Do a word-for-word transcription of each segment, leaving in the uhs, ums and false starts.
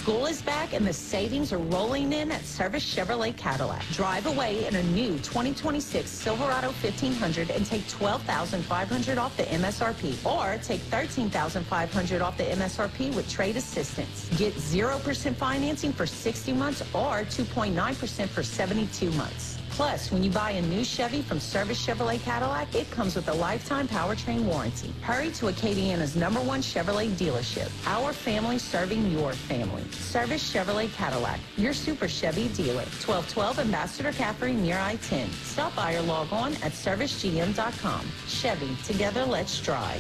School is back and the savings are rolling in at Service Chevrolet Cadillac. Drive away in a new twenty twenty-six Silverado fifteen hundred and take twelve thousand five hundred dollars off the M S R P. Or take thirteen thousand five hundred dollars off the M S R P with trade assistance. Get zero percent financing for sixty months or two point nine percent for seventy-two months. Plus, when you buy a new Chevy from Service Chevrolet Cadillac, it comes with a lifetime powertrain warranty. Hurry to Acadiana's number one Chevrolet dealership. Our family serving your family. Service Chevrolet Cadillac, your super Chevy dealer. twelve twelve Ambassador Caffrey near I ten. Stop by or log on at service g m dot com. Chevy, together let's drive.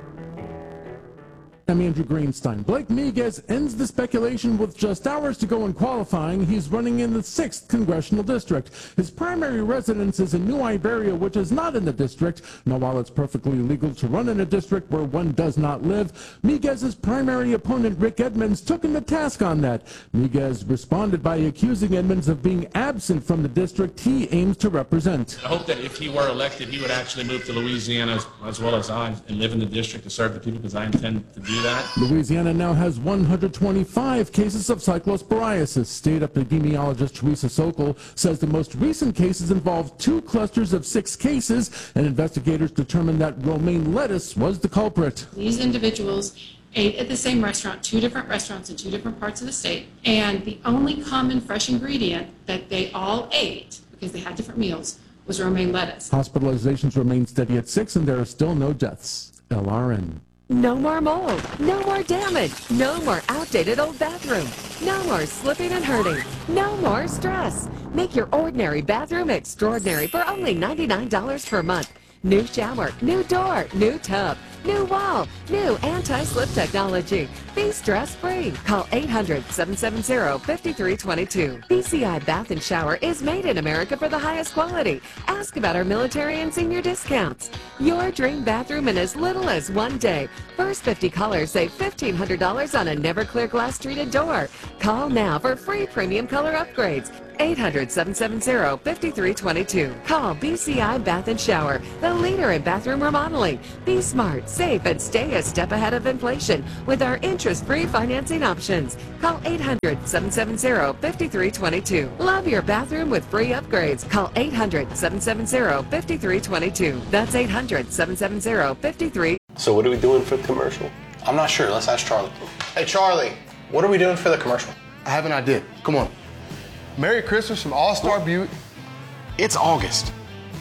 I'm Andrew Greenstein. Blake Miguez ends the speculation with just hours to go in qualifying. He's running in the sixth Congressional District. His primary residence is in New Iberia, which is not in the district. Now, while it's perfectly legal to run in a district where one does not live, Miguez's primary opponent, Rick Edmonds, took him to task on that. Miguez responded by accusing Edmonds of being absent from the district he aims to represent. I hope that if he were elected, he would actually move to Louisiana as, as well as I and live in the district to serve the people, because I intend to do that. Louisiana now has one hundred twenty-five cases of cyclosporiasis. State epidemiologist Teresa Sokol says the most recent cases involved two clusters of six cases, and investigators determined that romaine lettuce was the culprit. These individuals ate at the same restaurant, two different restaurants in two different parts of the state, and the only common fresh ingredient that they all ate, because they had different meals, was romaine lettuce. Hospitalizations remain steady at six, and there are still no deaths. L R N. No more mold, no more damage, no more outdated old bathroom, no more slipping and hurting, no more stress. Make your ordinary bathroom extraordinary for only ninety-nine dollars per month. New shower, new door, new tub, new wall, new anti-slip technology. Be stress-free. Call eight hundred, seven seven zero, five three two two. B C I Bath and Shower is made in America for the highest quality. Ask about our military and senior discounts. Your dream bathroom in as little as one day. First fifty callers save fifteen hundred dollars on a never clear glass treated door. Call now for free premium color upgrades. eight hundred, seven seven zero, five three two two. Call B C I Bath and Shower, the leader in bathroom remodeling. Be smart, safe, and stay a step ahead of inflation with our interest-free financing options. Call eight hundred, seven seven zero, five three two two. Love your bathroom with free upgrades. Call eight hundred, seven seven zero, five three two two. That's eight hundred, seven seven zero, five three. So what are we doing for the commercial? I'm not sure. Let's ask Charlie. Hey, Charlie, what are we doing for the commercial? I have an idea. Come on. Merry Christmas from All-Star Butte. It's August.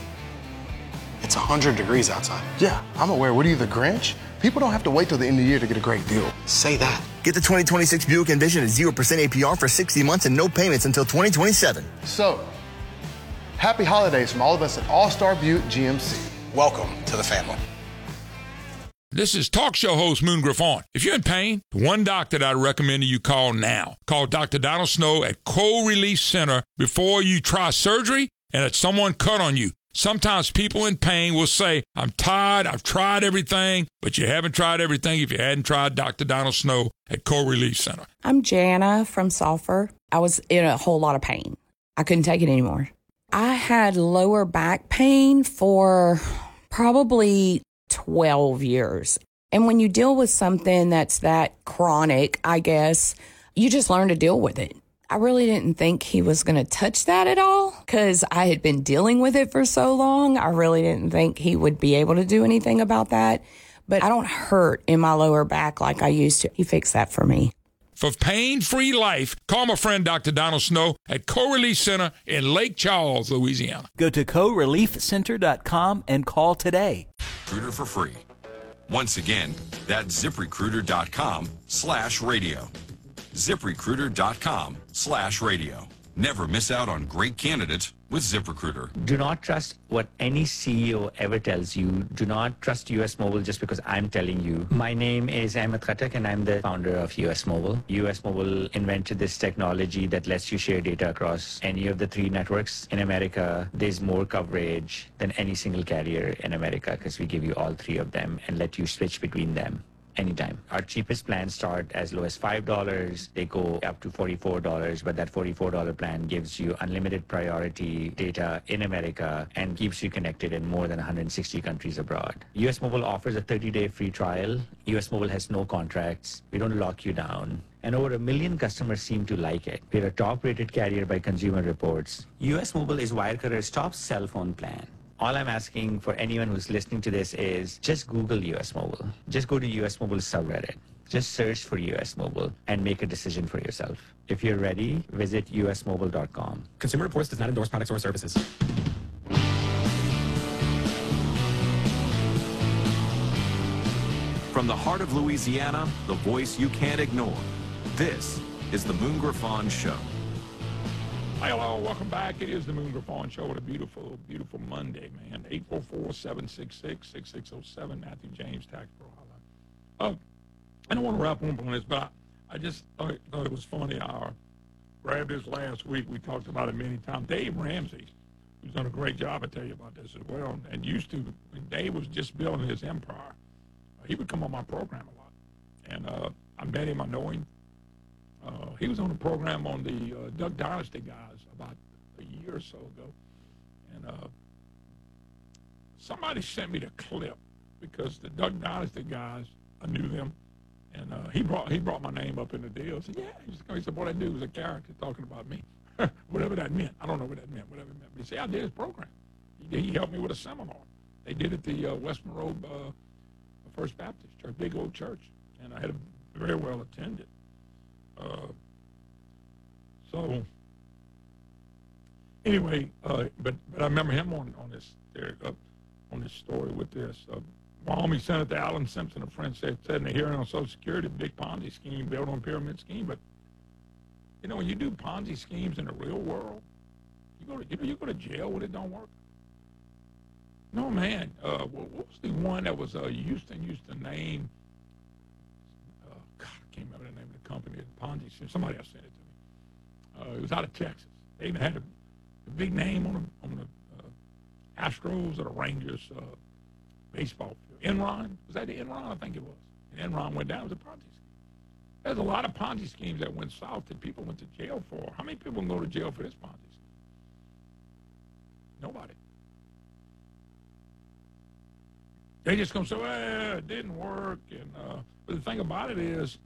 It's one hundred degrees outside. Yeah, I'm aware. What are you, the Grinch? People don't have to wait till the end of the year to get a great deal. Say that. Get the twenty twenty-six Buick Envision at zero percent A P R for sixty months and no payments until twenty twenty-seven. So, happy holidays from all of us at All-Star Butte G M C. Welcome to the family. This is talk show host Moon Griffon. If you're in pain, the one doctor that I recommend you call now. Call Doctor Donald Snow at Cold Relief Center before you try surgery and that someone cut on you. Sometimes people in pain will say, I'm tired, I've tried everything, but you haven't tried everything if you hadn't tried Doctor Donald Snow at Cold Relief Center. I'm Jana from Sulphur. I was in a whole lot of pain. I couldn't take it anymore. I had lower back pain for probably twelve years. And when you deal with something that's that chronic, I guess, you just learn to deal with it. I really didn't think he was going to touch that at all because I had been dealing with it for so long. I really didn't think he would be able to do anything about that. But I don't hurt in my lower back like I used to. He fixed that for me. For pain-free life, call my friend Doctor Donald Snow at Co-Relief Center in Lake Charles, Louisiana. Go to co relief center dot com and call today. Recruiter for free. Once again, that's ZipRecruiter.com slash radio. ZipRecruiter.com slash radio. Never miss out on great candidates with ZipRecruiter. Do not trust what any C E O ever tells you. Do not trust U S Mobile just because I'm telling you. My name is Ahmed Khattak and I'm the founder of U S Mobile. U S Mobile invented this technology that lets you share data across any of the three networks in America. There's more coverage than any single carrier in America because we give you all three of them and let you switch between them. anytime. Our cheapest plans start as low as five dollars. They go up to forty-four dollars, but that forty-four dollars plan gives you unlimited priority data in America and keeps you connected in more than one hundred sixty countries abroad. U S Mobile offers a thirty-day free trial. U S Mobile has no contracts. We don't lock you down. And over a million customers seem to like it. We're a top-rated carrier by Consumer Reports. U S Mobile is Wirecutters' top cell phone plan. All I'm asking for anyone who's listening to this is just Google U S Mobile. Just go to U S Mobile subreddit. Just search for U S Mobile and make a decision for yourself. If you're ready, visit U S mobile dot com. Consumer Reports does not endorse products or services. From the heart of Louisiana, the voice you can't ignore. This is the Moon Griffon Show. Hi, hello, welcome back. It is the Moon Griffon Show. What a beautiful, beautiful Monday, man. eight four four, seven six six, six six zero seven, Matthew James, Tax Pro Hotline. Uh, I don't want to wrap up on this, but I, I just thought, thought it was funny. I grabbed this last week. We talked about it many times. Dave Ramsey, who's done a great job, I tell you about this as well, and used to, when Dave was just building his empire, he would come on my program a lot. And uh, I met him, I know him. Uh, he was on a program on the uh, Duck Dynasty guys about a year or so ago. And uh, somebody sent me the clip because the Duck Dynasty guys, I knew them. And uh, he brought he brought my name up in the deal. I said, yeah. He, just, he said, what I do was a character talking about me. Whatever that meant. I don't know what that meant, whatever it meant. But he said, I did his program. He, he helped me with a seminar. They did it at the uh, West Monroe uh, First Baptist Church, big old church. And I had a very well attended. Uh, so anyway, uh, but but I remember him on on this there, uh, on this story with this. Uh, Wyoming Senator Alan Simpson, a friend said said in the hearing on Social Security, big Ponzi scheme built on pyramid scheme. But you know, when you do Ponzi schemes in the real world, you go to you know you go to jail when it don't work. No man, uh, what, what was the one that was uh, Houston used to name? God, I can't remember the name of the company, the Ponzi scheme. Somebody else sent it to me. Uh, it was out of Texas. They even had a, a big name on the, on the uh, Astros or the Rangers uh, baseball field. Enron, was that the Enron? I think it was. And Enron went down. It was a Ponzi scheme. There's a lot of Ponzi schemes that went south that people went to jail for. How many people can go to jail for this Ponzi scheme? Nobody. They just gonna say, well, it didn't work. And uh, but the thing about it is,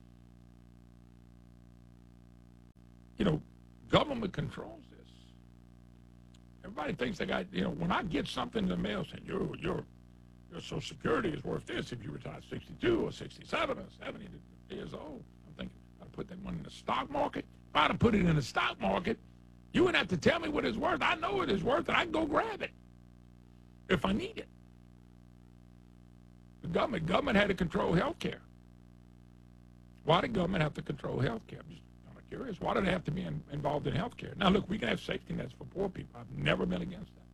you know, government controls this. Everybody thinks they got, you know, when I get something in the mail saying your your your Social Security is worth this if you retire at sixty-two or sixty-seven or seventy years old, I'm thinking, I put that money in the stock market. If I'd have put it in the stock market, you wouldn't have to tell me what it's worth. I know what it's worth, and I can go grab it if I need it. The government, government had to control health care. Why did government have to control health care? I'm just kind of curious. Why do they have to be in, involved in health care? Now, look, we can have safety nets for poor people. I've never been against that.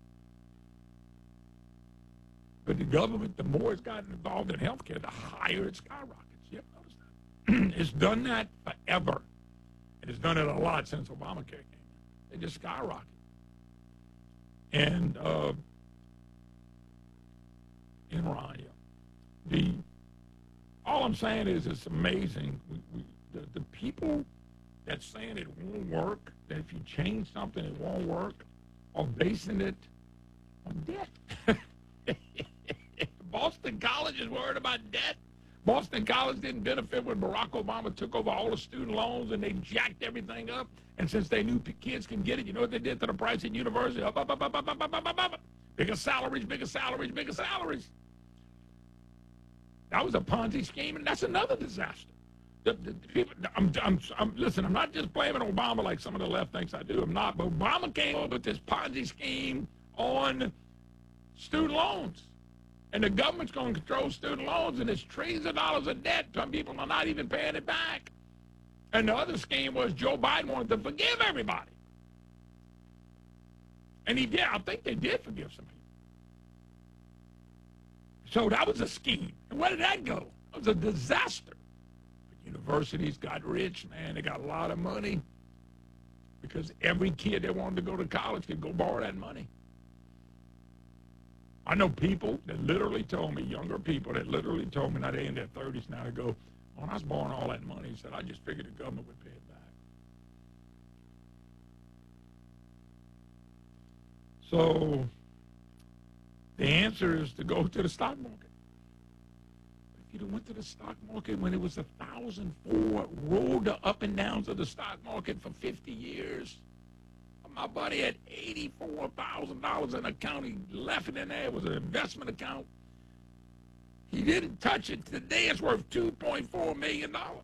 But the government, the more it's gotten involved in health care, the higher it skyrockets. You ever notice that? It's done that forever. And it's done it a lot since Obamacare came in. They just skyrocket. And uh, Enron, yeah. The, all I'm saying is it's amazing. We, we, the, the people that's saying it won't work, that if you change something it won't work, are basing it on debt. Boston College is worried about debt. Boston College didn't benefit when Barack Obama took over all the student loans and they jacked everything up. And since they knew kids can get it, you know what they did to the price at university? Up, up, up, up, up, up, up, up, up. Bigger salaries, bigger salaries, bigger salaries. That was a Ponzi scheme, and that's another disaster. The, the, the people, I'm, I'm, I'm, listen, I'm not just blaming Obama like some of the left thinks I do. I'm not. But Obama came up with this Ponzi scheme on student loans. And the government's going to control student loans, and it's trillions of dollars of debt. Some people are not even paying it back. And the other scheme was Joe Biden wanted to forgive everybody. And he did. I think they did forgive some people. So that was a scheme. And where did that go? It was a disaster. But universities got rich, man. They got a lot of money because every kid that wanted to go to college could go borrow that money. I know people that literally told me, younger people that literally told me, now they're in their thirties now, to go, when I was borrowing all that money, he said, I just figured the government would pay it back. So the answer is to go to the stock market. If you'd have went to the stock market when it was a thousand four, rode the up and downs of the stock market for fifty years. My buddy had eighty-four thousand dollars in an account. He left it in there. It was an investment account. He didn't touch it. Today it's worth two point four million dollars.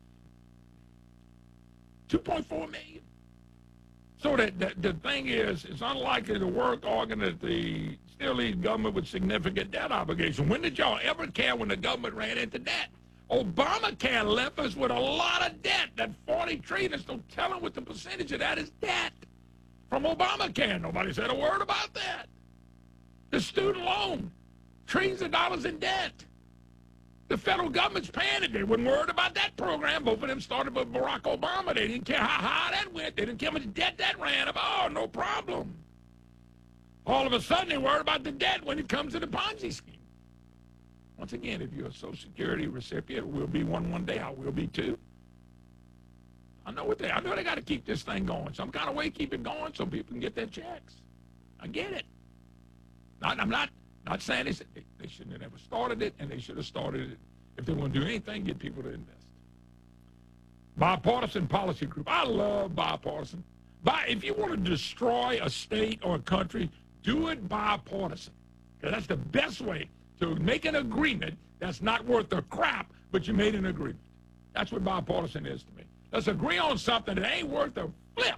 two point four million dollars. So that the, the thing is, it's unlikely to work organ that the still leaves government with significant debt obligation. When did y'all ever care when the government ran into debt? Obamacare left us with a lot of debt. That forty trillion dollars, there's no telling what the percentage of that is debt from Obamacare. Nobody said a word about that. The student loan, trillions of dollars in debt. The federal government's paying it. They weren't worried about that program. Both of them started with Barack Obama. They didn't care how high that went. They didn't care how much debt that ran up. Oh, no problem. All of a sudden, they're worried about the debt when it comes to the Ponzi scheme. Once again, if you're a Social Security recipient, we'll be one one day. I will be too. I know what they. I know they got to keep this thing going. Some kind of way, keep it going so people can get their checks. I get it. Not, I'm not. Not saying they, they shouldn't have never started it, and they should have started it. If they want to do anything, get people to invest. Bipartisan policy group. I love bipartisan. By, if you want to destroy a state or a country, do it bipartisan. Because that's the best way to make an agreement that's not worth a crap, but you made an agreement. That's what bipartisan is to me. Let's agree on something that ain't worth a flip.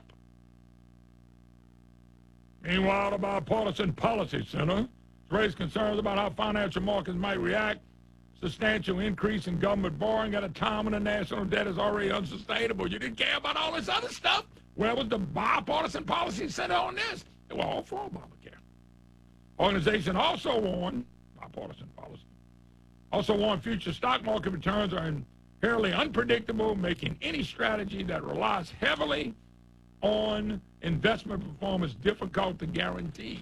Meanwhile, the Bipartisan Policy Center raised concerns about how financial markets might react. Substantial increase in government borrowing at a time when the national debt is already unsustainable. You didn't care about all this other stuff. Where was the Bipartisan Policy Center on this? They were all for Obamacare. Organization also warned, bipartisan policy, also warned future stock market returns are inherently unpredictable, making any strategy that relies heavily on investment performance difficult to guarantee.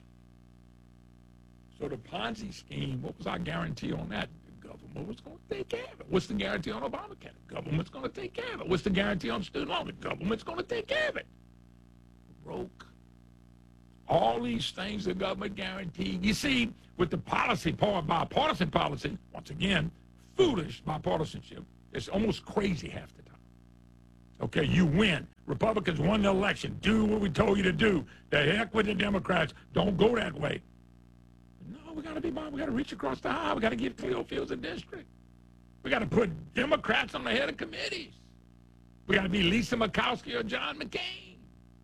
So the Ponzi scheme, what was our guarantee on that? The government was going to take care of it. What's the guarantee on Obamacare? The government's going to take care of it. What's the guarantee on student loan? The government's going to take care of it. Broke. All these things the government guaranteed. You see, with the policy part, bipartisan policy, once again, foolish bipartisanship. It's almost crazy half the time. Okay, you win. Republicans won the election. Do what we told you to do. The heck with the Democrats. Don't go that way. We got to be, we got to reach across the aisle. We got to give Cleo Fields a district. We got to put Democrats on the head of committees. We got to be Lisa Murkowski or John McCain.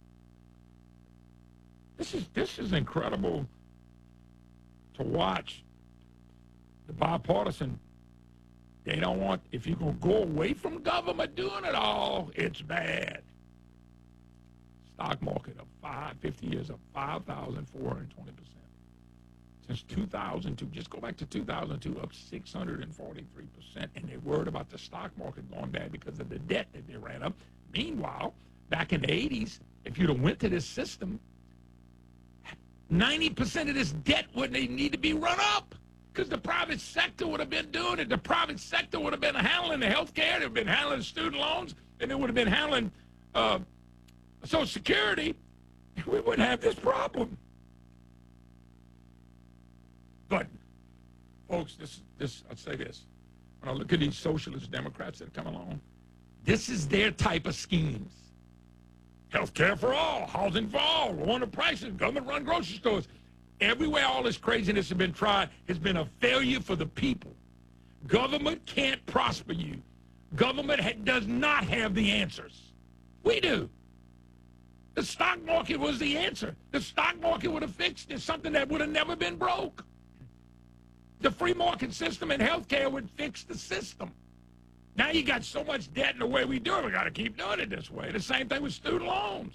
This is this is incredible to watch. The bipartisan. They don't want. If you're gonna go away from government doing it all, it's bad. Stock market of five, fifty years of five thousand four hundred twenty percent. Since two thousand two, just go back to two thousand two, up six hundred forty-three percent, and they're worried about the stock market going bad because of the debt that they ran up. Meanwhile, back in the eighties, if you'd have went to this system, ninety percent of this debt wouldn't need to be run up because the private sector would have been doing it. The private sector would have been handling the health care, they'd have been handling student loans, and they would have been handling uh, Social Security, and we wouldn't have this problem. But, folks, this, this, I'll say this. When I look at these socialist Democrats that come along, this is their type of schemes. Health care for all, housing for all, lowering the prices, government-run grocery stores. Everywhere all this craziness has been tried has been a failure for the people. Government can't prosper you. Government ha- does not have the answers. We do. The stock market was the answer. The stock market would have fixed it, something that would have never been broke. The free market system in healthcare would fix the system. Now you got so much debt in the way we do it, we got to keep doing it this way. The same thing with student loans.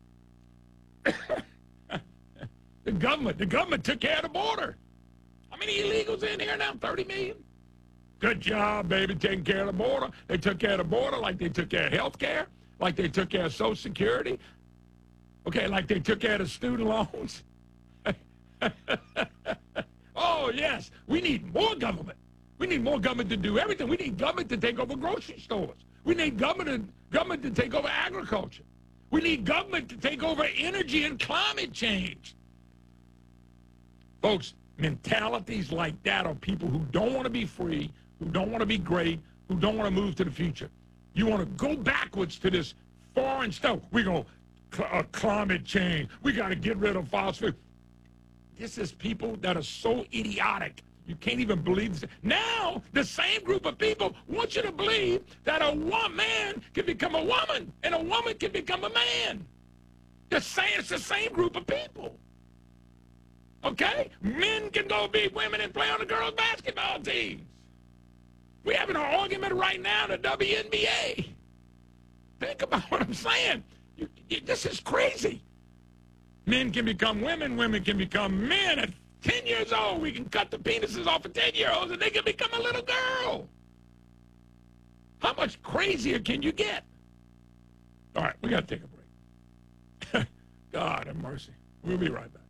the government, the government took care of the border. How many illegals in here now? thirty million? Good job, baby, taking care of the border. They took care of the border like they took care of healthcare, like they took care of Social Security. Okay, like they took care of the student loans. Oh, yes, we need more government. We need more government to do everything. We need government to take over grocery stores. We need government, government to take over agriculture. We need government to take over energy and climate change. Folks, mentalities like that are people who don't want to be free, who don't want to be great, who don't want to move to the future. You want to go backwards to this foreign stuff. We're going to cl uh, climate change. We got to get rid of phosphate. This is people that are so idiotic. You can't even believe this. Now, the same group of people want you to believe that a one man can become a woman and a woman can become a man. The same, it's the same group of people. Okay? Men can go be women and play on the girls' basketball teams. We're having an argument right now in the W N B A. Think about what I'm saying. You, you, this is crazy. Men can become women, women can become men. At ten years old, we can cut the penises off of ten-year-olds and they can become a little girl. How much crazier can you get? All right, we got to take a break. God have mercy. We'll be right back.